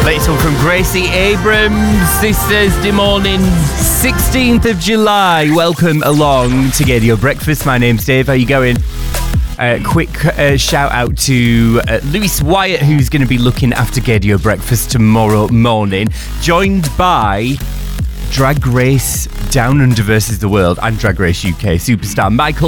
Latest one from Gracie Abrams this Thursday morning, 16th of July. Welcome along to Gaydio Breakfast. My name's Dave. How you going? Quick shout out to Lewis Wyatt, who's going to be looking after Gaydio Breakfast tomorrow morning, joined by Drag Race Down Under versus the World and Drag Race UK superstar Michael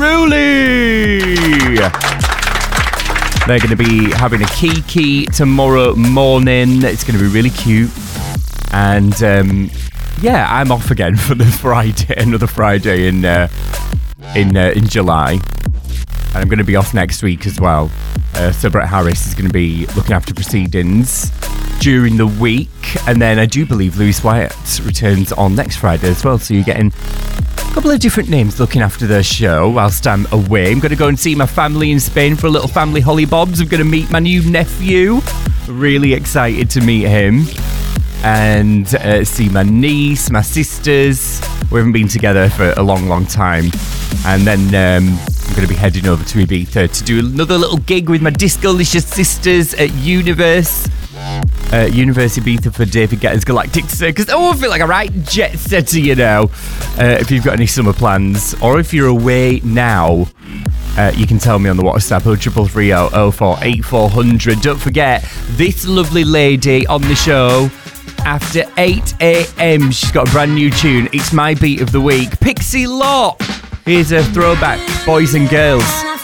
Maruli. They're going to be having a kiki tomorrow morning. It's going to be really cute. And I'm off again for the Friday, another Friday in July. And I'm going to be off next week as well. So Brett Harris is going to be looking after proceedings during the week. And then I do believe Lewis Wyatt returns on next Friday as well. So you're getting a couple of different names looking after their show whilst I'm away. I'm going to go and see my family in Spain for a little family hollybobs. I'm going to meet my new nephew. Really excited to meet him. And see my niece, my sisters. We haven't been together for a long, long time. And then I'm going to be heading over to Ibiza to do another little gig with my Discolicious sisters at Universe Ibiza for David Guetta's Galactic Circus. Oh, I feel like a right jet setter, you know. If you've got any summer plans, or if you're away now, you can tell me on the WhatsApp 0330 04 8400. Don't forget, this lovely lady on the show after 8 a.m. She's got a brand new tune. It's my beat of the week. Pixie Lott. Here's a throwback, boys and girls.